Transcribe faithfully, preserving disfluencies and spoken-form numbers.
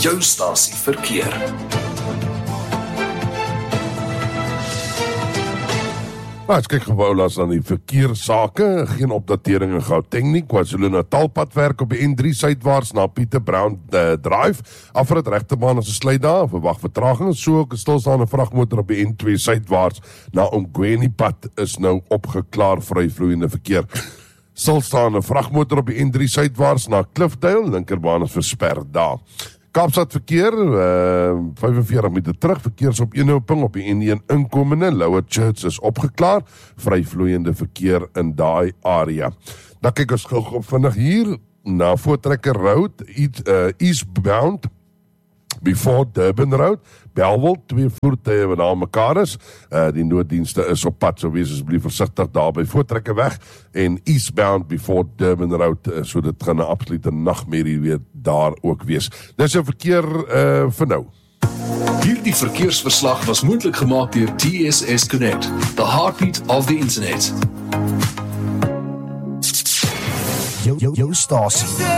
Jou stasie verkeer. Maar as kyk gewoulaas aan die verkeersake, geen opdatering in Gauteng nie. KwaZulu-Natal padwerk op die N drie suidwaarts na Pieter Brown uh, Drive. Afrit regterbaan as 'n sluit daar, verwag vertraging. So ook 'n stilstaande vragmotor op die N twee suidwaarts na Ongweni pad is nou opgeklaar vryvloeiende verkeer. Stilstaande vragmotor op die N drie suidwaarts na Cliffdale, linkerbaan is versper daar. Kaapstad verkeer, uh, vyf en veertig meter terug, verkeersopeenhoping op die N een inkomende, Lower Church is opgeklaar, vryvloeiende verkeer in daai area. Dan kyk ons gou vinnig hier, na Voortrekker Road, uh, eastbound, before Durban Road, Bellville, twee voertuie wat daar mekaar is, uh, die nooddienste is op pad, so wees asseblief versigtig daar by Voortrekker weg, en eastbound before Durban Road, uh, so dit gaan 'n absolute nagmerrie weer daar ook wees. Dis jou verkeer uh, vir nou. Hierdie verkeersverslag was moontlik gemaak deur T S S Connect, the heartbeat of the internet. Jou, jou, jou stasie.